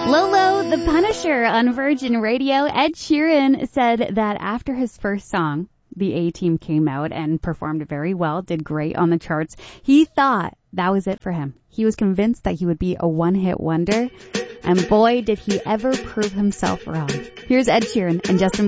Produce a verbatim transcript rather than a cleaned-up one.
Lolo the Punisher on Virgin Radio. Ed Sheeran said that after his first song, the A-Team came out and performed very well, did great on the charts. He thought that was it for him. He was convinced that he would be a one-hit wonder. And boy, did he ever prove himself wrong. Here's Ed Sheeran and Justin